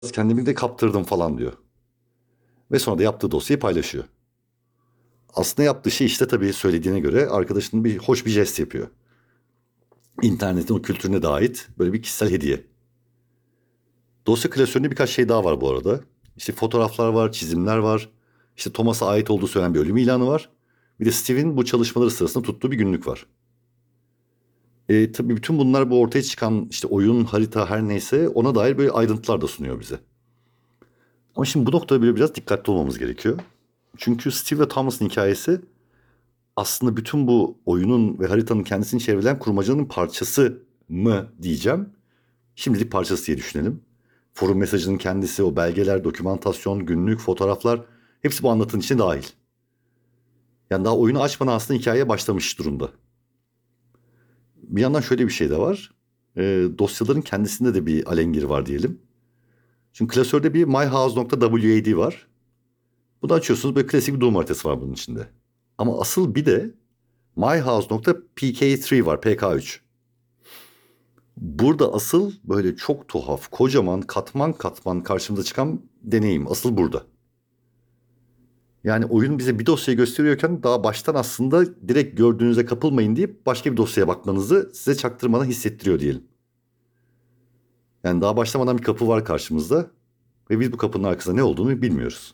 kendimi de kaptırdım falan diyor. Ve sonra da yaptığı dosyayı paylaşıyor. Aslında yaptığı şey işte tabii söylediğine göre arkadaşının hoş bir jest yapıyor. İnternetin o kültürüne de ait böyle bir kişisel hediye. Dosya klasöründe birkaç şey daha var bu arada. İşte fotoğraflar var, çizimler var. İşte Thomas'a ait olduğu söylenen bir ölüm ilanı var. Bir de Steve'in bu çalışmaları sırasında tuttuğu bir günlük var. Tabii bütün bunlar bu ortaya çıkan işte oyun, harita her neyse ona dair böyle ayrıntılar da sunuyor bize. Ama şimdi bu noktada böyle biraz dikkatli olmamız gerekiyor. Çünkü Steve ve Thomas'ın hikayesi aslında bütün bu oyunun ve haritanın kendisini çevreleyen kurmacanın parçası mı diyeceğim. Şimdilik parçası diye düşünelim. Forum mesajının kendisi, o belgeler, dokümantasyon, günlük, fotoğraflar hepsi bu anlatının içine dahil. Yani daha oyunu açmadan aslında hikayeye başlamış durumda. Bir yandan şöyle bir şey de var. Dosyaların kendisinde de bir alengiri var diyelim. Şimdi klasörde bir myhouse.wad var. Bunu açıyorsunuz, böyle klasik bir Doom haritası var bunun içinde. Ama asıl bir de myhouse.pk3 var, PK3. Burada asıl böyle çok tuhaf, kocaman, katman katman karşımıza çıkan deneyim asıl burada. Yani oyun bize bir dosyayı gösteriyorken daha baştan aslında direkt gördüğünüze kapılmayın deyip başka bir dosyaya bakmanızı size çaktırmadan hissettiriyor diyelim. Yani daha başlamadan bir kapı var karşımızda ve biz bu kapının arkasında ne olduğunu bilmiyoruz.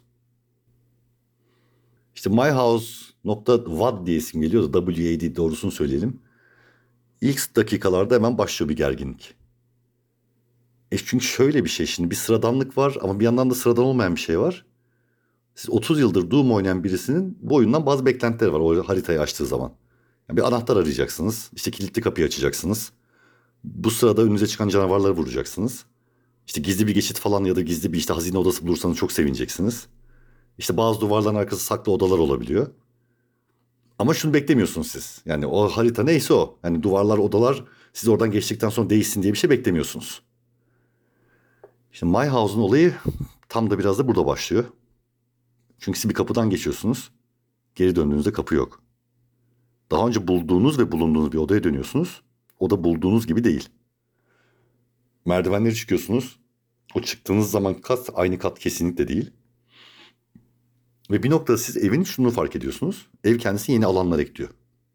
İşte myhouse.wad diye isim geliyor da WAD doğrusunu söyleyelim. İlk dakikalarda hemen başlıyor bir gerginlik. Çünkü şöyle bir şey, şimdi bir sıradanlık var ama bir yandan da sıradan olmayan bir şey var. Siz 30 yıldır Doom oynayan birisinin bu oyundan bazı beklentileri var o haritayı açtığı zaman. Yani bir anahtar arayacaksınız. İşte kilitli kapıyı açacaksınız. Bu sırada önünüze çıkan canavarları vuracaksınız. İşte gizli bir geçit falan ya da gizli bir işte hazine odası bulursanız çok sevineceksiniz. İşte bazı duvarların arkası saklı odalar olabiliyor. Ama şunu beklemiyorsunuz siz. Yani o harita neyse o. Yani duvarlar, odalar siz oradan geçtikten sonra değişsin diye bir şey beklemiyorsunuz. İşte My House'un olayı tam da biraz da burada başlıyor. Çünkü siz bir kapıdan geçiyorsunuz. Geri döndüğünüzde kapı yok. Daha önce bulduğunuz ve bulunduğunuz bir odaya dönüyorsunuz. O da bulduğunuz gibi değil. Merdivenleri çıkıyorsunuz. O çıktığınız zaman kat aynı kat kesinlikle değil. Ve bir noktada siz evin şunu fark ediyorsunuz. Ev kendisi yeni alanlar ekliyor.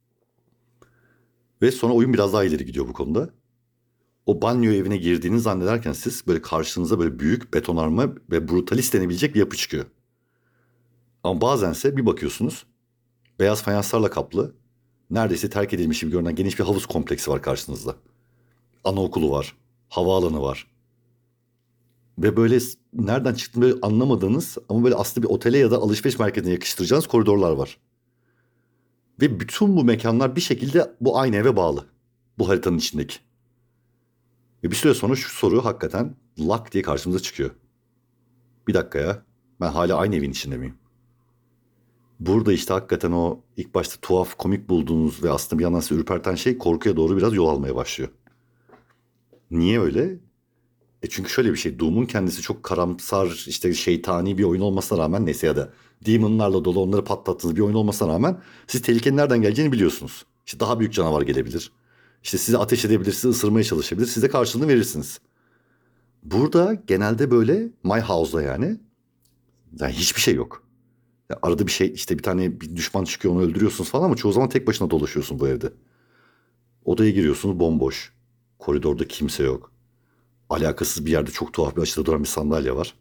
Ve sonra oyun biraz daha ileri gidiyor bu konuda. O banyo evine girdiğini zannederken siz böyle karşınıza böyle büyük betonarme ve brutalist denebilecek bir yapı çıkıyor. Ama bazense bir bakıyorsunuz beyaz fayanslarla kaplı, neredeyse terk edilmiş gibi görünen geniş bir havuz kompleksi var karşınızda. Anaokulu var, havaalanı var. Ve böyle nereden çıktığını böyle anlamadığınız ama böyle aslında bir otele ya da alışveriş merkezine yakıştıracağınız koridorlar var. Ve bütün bu mekanlar bir şekilde bu aynı eve bağlı. Bu haritanın içindeki. Ve bir süre sonra şu soru hakikaten lak diye karşımıza çıkıyor. Bir dakika ya, ben hala aynı evin içinde miyim? Burada işte hakikaten o ilk başta tuhaf komik bulduğunuz ve aslında bir yandan sizi ürperten şey korkuya doğru biraz yol almaya başlıyor. Niye öyle? Çünkü şöyle bir şey, Doom'un kendisi çok karamsar işte şeytani bir oyun olmasına rağmen, neyse, ya da demonlarla dolu onları patlattığınız bir oyun olmasına rağmen siz tehlikenin nereden geleceğini biliyorsunuz. İşte daha büyük canavar gelebilir. İşte sizi ateş edebilir, sizi ısırmaya çalışabilir. Siz de karşılığını verirsiniz. Burada genelde böyle My House'da yani hiçbir şey yok. Ya arada bir şey işte bir tane bir düşman çıkıyor onu öldürüyorsunuz falan ama çoğu zaman tek başına dolaşıyorsun bu evde. Odaya giriyorsunuz bomboş. Koridorda kimse yok. Alakasız bir yerde çok tuhaf bir açıda duran bir sandalye var.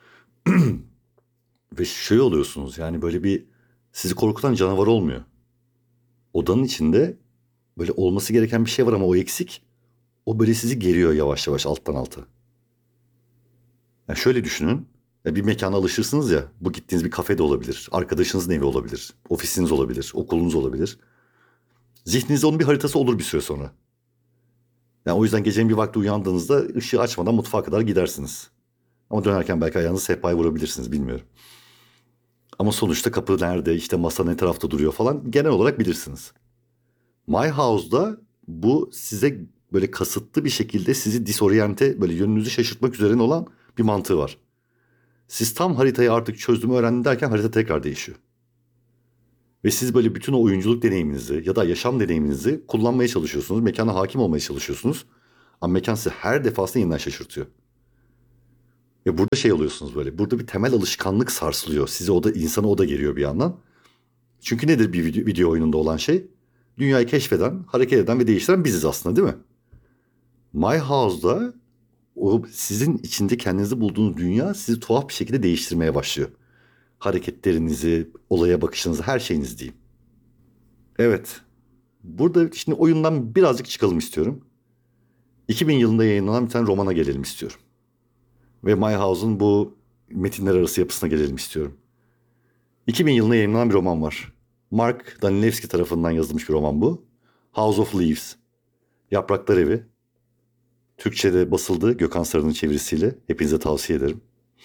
Ve şey oluyorsunuz yani böyle bir sizi korkutan canavar olmuyor. Odanın içinde böyle olması gereken bir şey var ama o eksik. O böyle sizi geriyor yavaş yavaş alttan alta. Yani şöyle düşünün. Ya bir mekana alışırsınız ya. Bu gittiğiniz bir kafe de olabilir. Arkadaşınızın evi olabilir. Ofisiniz olabilir. Okulunuz olabilir. Zihninizde onun bir haritası olur bir süre sonra. Yani o yüzden gecenin bir vakti uyandığınızda ışığı açmadan mutfağa kadar gidersiniz. Ama dönerken belki ayağınızı sehpaya vurabilirsiniz, bilmiyorum. Ama sonuçta kapı nerede, işte masa ne tarafta duruyor falan genel olarak bilirsiniz. My House'da bu size böyle kasıtlı bir şekilde sizi disoryante, böyle yönünüzü şaşırtmak üzerine olan bir mantığı var. Siz tam haritayı artık çözdüm öğrendim derken harita tekrar değişiyor. Ve siz böyle bütün o oyunculuk deneyiminizi ya da yaşam deneyiminizi kullanmaya çalışıyorsunuz. Mekana hakim olmaya çalışıyorsunuz. Ama mekan sizi her defasında yeniden şaşırtıyor. Ve burada şey oluyorsunuz böyle. Burada bir temel alışkanlık sarsılıyor. Size o da, insana o da geliyor bir yandan. Çünkü nedir bir video oyununda olan şey? Dünyayı keşfeden, hareket eden ve değiştiren biziz aslında, değil mi? My House'da o sizin içinde kendinizi bulduğunuz dünya sizi tuhaf bir şekilde değiştirmeye başlıyor. Hareketlerinizi, olaya bakışınızı, her şeyiniz diyeyim. Evet. Burada şimdi oyundan birazcık çıkalım istiyorum. 2000 yılında yayınlanan bir tane romana gelelim istiyorum. Ve My House'un bu metinler arası yapısına gelelim istiyorum. 2000 yılında yayınlanan bir roman var. Mark Danilevski tarafından yazılmış bir roman bu. House of Leaves. Yapraklar Evi. Türkçe'de basıldı Gökhan Sarı'nın çevirisiyle. Hepinize tavsiye ederim.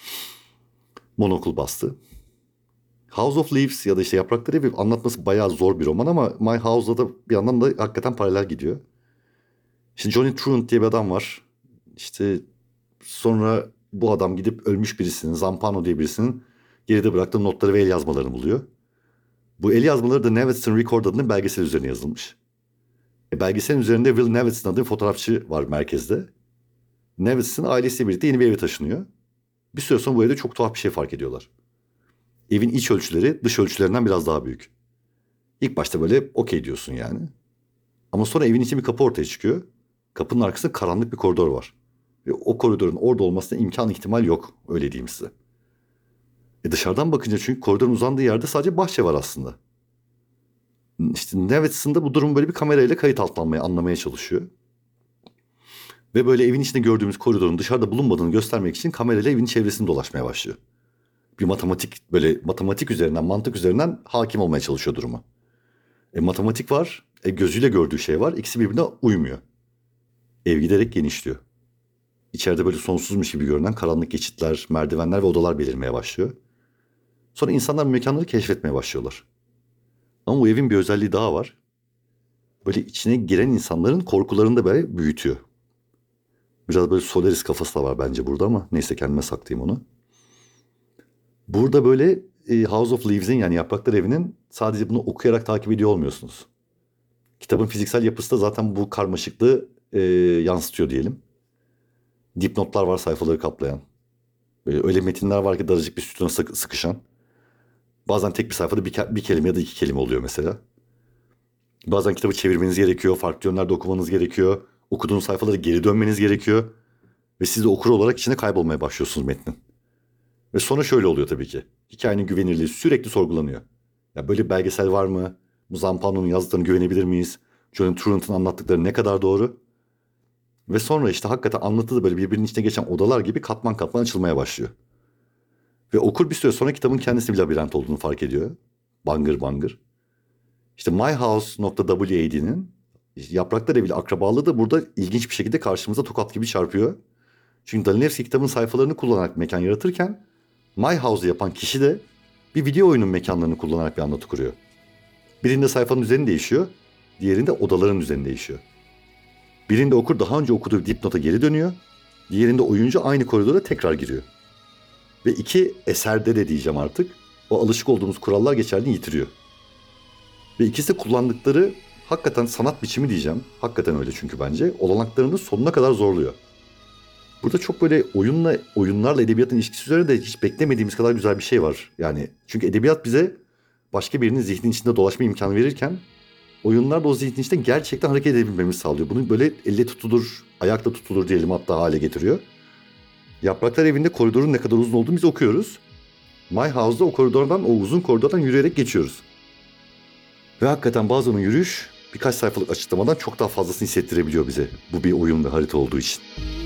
Monokul bastı. House of Leaves ya da işte Yapraklar Evi anlatması bayağı zor bir roman ama My House'da da bir yandan da hakikaten paralel gidiyor. Şimdi Johnny Truant diye bir adam var. İşte sonra bu adam gidip ölmüş birisinin, Zampano diye birisinin geride bıraktığı notları ve el yazmalarını buluyor. Bu el yazmaları da Nevitz'in Record adlı belgesel üzerine yazılmış. Belgeselin üzerinde Will Nevitz'in adlı bir fotoğrafçı var merkezde. Nevitz'in ailesiyle birlikte yeni bir eve taşınıyor. Bir süre sonra bu evde çok tuhaf bir şey fark ediyorlar. Evin iç ölçüleri dış ölçülerinden biraz daha büyük. İlk başta böyle okey diyorsun yani. Ama sonra evin içinde bir kapı ortaya çıkıyor. Kapının arkasında karanlık bir koridor var. Ve o koridorun orada olmasına imkan ihtimal yok. Öyle diyeyim size. Dışarıdan bakınca çünkü koridorun uzandığı yerde sadece bahçe var aslında. İşte Nevitz'in de bu durumu böyle bir kamerayla kayıt altına anlamaya çalışıyor. Ve böyle evin içinde gördüğümüz koridorun dışarıda bulunmadığını göstermek için kamerayla evin çevresini dolaşmaya başlıyor. Bir matematik üzerinden, mantık üzerinden hakim olmaya çalışıyor duruma. Matematik var, gözüyle gördüğü şey var. İkisi birbirine uymuyor. Ev giderek genişliyor. İçeride böyle sonsuzmuş gibi görünen karanlık geçitler, merdivenler ve odalar belirmeye başlıyor. Sonra insanlar bu mekanları keşfetmeye başlıyorlar. Ama bu evin bir özelliği daha var. Böyle içine giren insanların korkularını da böyle büyütüyor. Biraz böyle Solaris kafası da var bence burada ama neyse kendime saklayayım onu. Burada böyle House of Leaves'in yani Yapraklar Evi'nin sadece bunu okuyarak takip ediyor olmuyorsunuz. Kitabın fiziksel yapısı da zaten bu karmaşıklığı yansıtıyor diyelim. Dipnotlar var sayfaları kaplayan. Böyle öyle metinler var ki daracık bir sütuna sıkışan. Bazen tek bir sayfada bir kelime ya da iki kelime oluyor mesela. Bazen kitabı çevirmeniz gerekiyor. Farklı yönlerde okumanız gerekiyor. Okuduğunuz sayfalara geri dönmeniz gerekiyor. Ve siz de okur olarak içine kaybolmaya başlıyorsunuz metnin. Ve sonra şöyle oluyor tabii ki. Hikayenin güvenilirliği sürekli sorgulanıyor. Ya böyle bir belgesel var mı? Bu Zampano'nun yazdıklarını güvenebilir miyiz? Johnny Truant'ın anlattıkları ne kadar doğru? Ve sonra işte hakikaten anlatı da böyle birbirinin içine geçen odalar gibi katman katman açılmaya başlıyor. Ve okur bir süre sonra kitabın kendisi bir labirent olduğunu fark ediyor. Bangır bangır. İşte myhouse.wad'nin Yapraklar Evi ile akrabalığı da burada ilginç bir şekilde karşımıza tokat gibi çarpıyor. Çünkü Danilevski kitabın sayfalarını kullanarak mekan yaratırken My House'u yapan kişi de bir video oyunun mekanlarını kullanarak bir anlatı kuruyor. Birinde sayfanın düzeni değişiyor, diğerinde odaların düzeni değişiyor. Birinde okur daha önce okuduğu dipnota geri dönüyor, diğerinde oyuncu aynı koridora tekrar giriyor. Ve iki eserde de diyeceğim artık, o alışık olduğumuz kurallar geçerliğini yitiriyor. Ve ikisi de kullandıkları hakikaten sanat biçimi diyeceğim. Hakikaten öyle çünkü bence. Olanaklarını sonuna kadar zorluyor. Burada çok böyle oyunlarla edebiyatın ilişkisi üzerine de hiç beklemediğimiz kadar güzel bir şey var. Yani çünkü edebiyat bize başka birinin zihninin içinde dolaşma imkanı verirken oyunlar da o zihnin içinde gerçekten hareket edebilmemizi sağlıyor. Bunu böyle elle tutulur, ayakta tutulur diyelim hatta hale getiriyor. Yapraklar Evi'nde koridorun ne kadar uzun olduğunu biz okuyoruz. My House'da o uzun koridordan yürüyerek geçiyoruz. Ve hakikaten bazen o yürüyüş birkaç sayfalık açıklamadan çok daha fazlasını hissettirebiliyor bize. Bu bir oyun ve harita olduğu için.